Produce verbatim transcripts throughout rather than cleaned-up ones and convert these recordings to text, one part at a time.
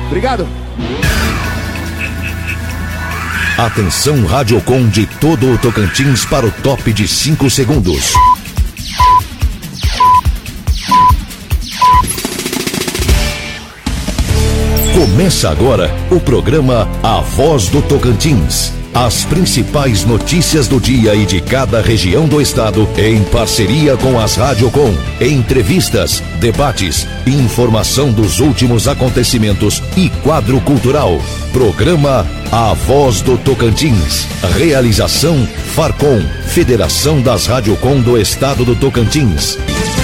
Obrigado. Atenção Radiocom de todo o Tocantins para o top de cinco segundos. Começa agora o programa A Voz do Tocantins. As principais notícias do dia e de cada região do estado, em parceria com as Radiocom. Entrevistas, debates, informação dos últimos acontecimentos e quadro cultural. Programa A Voz do Tocantins. Realização Farcom, Federação das Radiocom do Estado do Tocantins.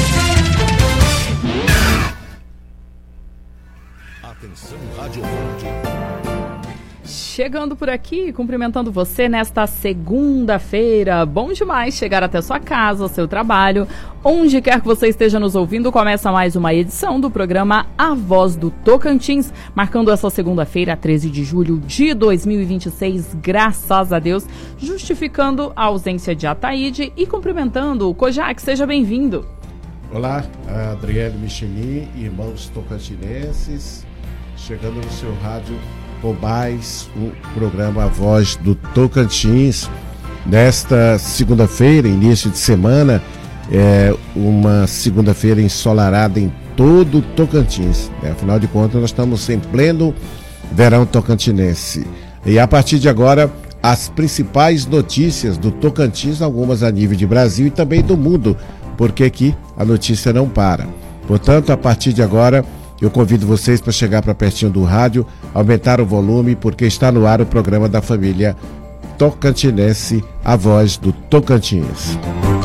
Atenção Radiocom. Chegando por aqui, cumprimentando você nesta segunda-feira. Bom demais chegar até sua casa, seu trabalho. Onde quer que você esteja nos ouvindo, começa mais uma edição do programa A Voz do Tocantins, marcando essa segunda-feira, treze de julho de dois mil e vinte e seis, graças a Deus, justificando a ausência de Ataíde e cumprimentando o Kojak. Seja bem-vindo. Olá, Adriele Michelin, irmãos tocantinenses, chegando no seu rádio com mais um programa A Voz do Tocantins. Nesta segunda-feira, início de semana, é uma segunda-feira ensolarada em todo o Tocantins, né? Afinal de contas, nós estamos em pleno verão tocantinense. E a partir de agora, as principais notícias do Tocantins, algumas a nível de Brasil e também do mundo, porque aqui a notícia não para. Portanto, a partir de agora, eu convido vocês para chegar para pertinho do rádio, aumentar o volume, porque está no ar o programa da família tocantinense, A Voz do Tocantins.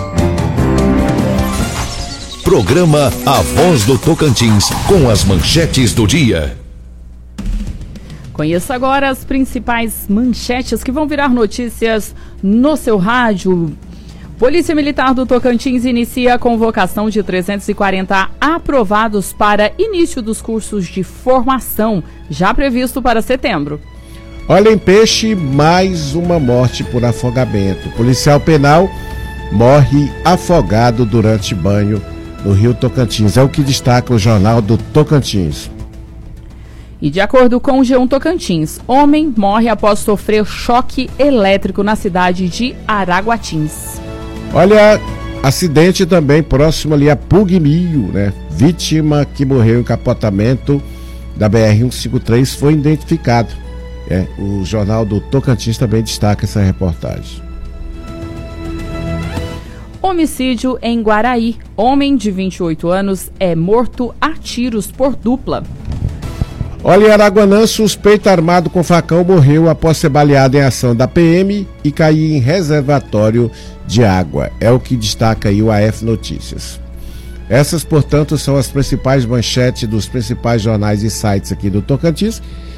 Programa A Voz do Tocantins, com as manchetes do dia. Conheça agora as principais manchetes que vão virar notícias no seu rádio. Polícia Militar do Tocantins inicia a convocação de trezentos e quarenta aprovados para início dos cursos de formação, já previsto para setembro. Olha, em Peixe, mais uma morte por afogamento. Policial penal morre afogado durante banho no Rio Tocantins. É o que destaca o Jornal do Tocantins. E de acordo com o G um Tocantins, homem morre após sofrer choque elétrico na cidade de Araguatins. Olha, acidente também próximo ali a Pugmil, né? Vítima que morreu em capotamento da B R cento e cinquenta e três foi identificado. É, o Jornal do Tocantins também destaca essa reportagem. Homicídio em Guaraí. Homem de vinte e oito anos é morto a tiros por dupla. Olha, em Araguanã, suspeito armado com facão morreu após ser baleado em ação da P M e cair em reservatório de água. É o que destaca aí o A F Notícias. Essas, portanto, são as principais manchetes dos principais jornais e sites aqui do Tocantins.